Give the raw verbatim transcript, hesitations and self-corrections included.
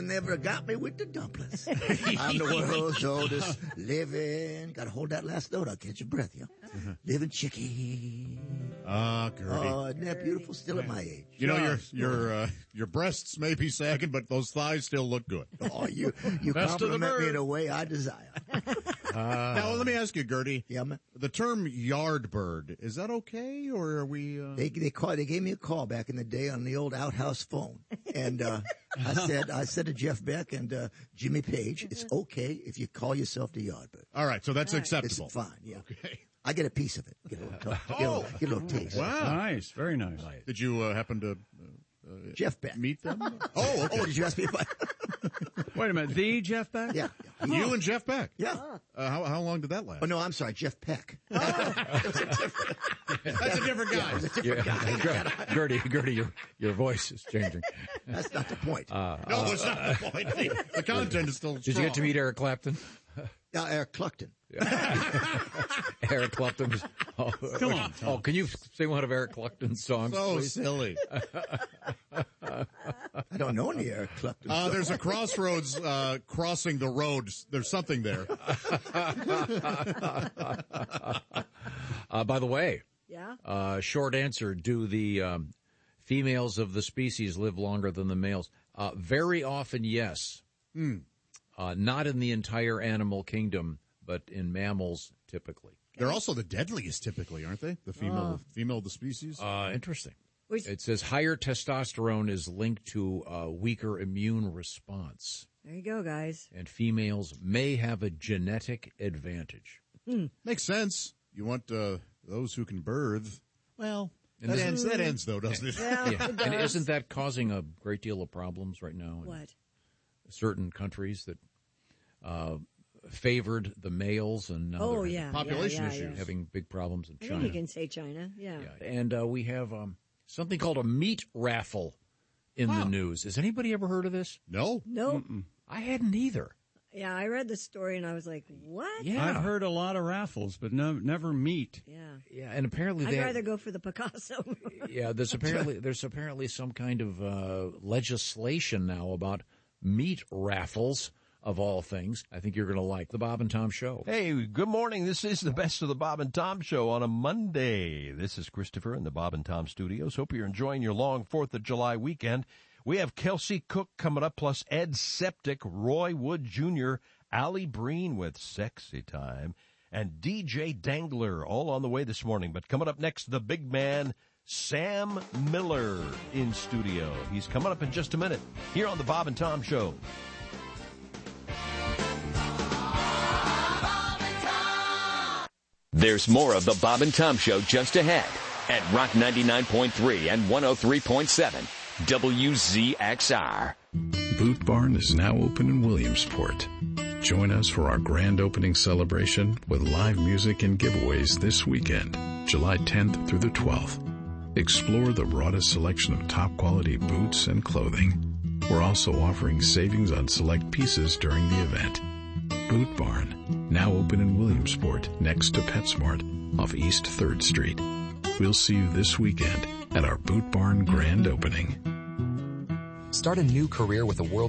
Never got me with the dumplings. I'm the world's oldest living. Got to hold that last note. I'll catch your breath, yeah. Mm-hmm. Living chickie. Ah, uh, Gertie. Oh, isn't that beautiful? Still at my age. You know, your your uh, your breasts may be sagging, but those thighs still look good. Oh, you you compliment me in a way I desire. Uh, now, let me ask you, Gertie. Yeah, man. The term yard bird, is that okay, or are we... Uh... They they call, they gave me a call back in the day on the old outhouse phone. And uh, I said I said to Jeff Beck and uh, Jimmy Page, it's okay if you call yourself the yard bird. All right, so that's acceptable. It's fine, yeah. Okay. I get a piece of it. Get a little, get a little, get a little taste. Wow. Nice, very nice. Did you uh, happen to... Uh, Uh, Jeff Beck. Meet them? Oh, okay. Oh, did you ask me if I... Wait a minute, the Jeff Beck? Yeah. yeah. You oh. and Jeff Beck? Yeah. Uh, how how long did that last? Oh, no, I'm sorry, Jeff Peck. Oh. That's a different, that's a different guy. Yeah, a different yeah. guy. Gertie, Gertie, your, your voice is changing. That's not the point. Uh, no, uh, that's not the point. The, the content is still Did strong. you get to meet Eric Clapton? Yeah, Eric Cluckton. Eric Clapton. Oh, Come on. Oh, can you sing one of Eric Clapton's songs, So please? silly. I don't know any Eric Clapton. Uh, there's a crossroads uh, crossing the road. There's something there. uh, by the way, yeah. Uh, short answer: do the um, females of the species live longer than the males? Uh, very often, yes. Hmm. Uh, not in the entire animal kingdom, but in mammals, typically. They're also the deadliest, typically, aren't they? The female, Oh. female of the species. Uh, interesting. Which, It says higher testosterone is linked to a weaker immune response, there you go, guys. and females may have a genetic advantage. Makes sense. You want uh, those who can birth. Well, And that isn't- ends. That ends, though, doesn't it? Yeah, Yeah, it and does. isn't that causing a great deal of problems right now in What? certain countries that uh, favored the males, and now Oh, they're yeah. population yeah, yeah, issues. yeah. having big problems in I China. think you can say China, yeah. Yeah, and uh, we have um, something called a meat raffle in Wow. the news. Has anybody ever heard of this? No. Nope. I hadn't either. Yeah, I read the story and I was like, what? Yeah, I've heard a lot of raffles, but no, never meat. Yeah. Yeah, and apparently I'd they rather go for the Picasso. yeah, there's apparently there's apparently some kind of uh, legislation now about meat raffles. Of all things, I think you're going to like the Bob and Tom Show. Hey, good morning. This is the best of the Bob and Tom Show on a Monday. This is Christopher in the Bob and Tom Studios. Hope you're enjoying your long fourth of July weekend. We have Kelsey Cook coming up, plus Ed Septic, Roy Wood Junior, Allie Breen with Sexy Time, and D J Dangler, all on the way this morning. But coming up next, the big man, Sam Miller, in studio. He's coming up in just a minute here on the Bob and Tom Show. There's more of the Bob and Tom Show just ahead at Rock ninety-nine point three and one oh three point seven W Z X R. Boot Barn is now open in Williamsport. Join us for our grand opening celebration with live music and giveaways this weekend, July tenth through the twelfth. Explore the broadest selection of top-quality boots and clothing. We're also offering savings on select pieces during the event. Boot Barn, now open in Williamsport next to PetSmart off East third Street. We'll see you this weekend at our Boot Barn grand opening. Start a new career with a world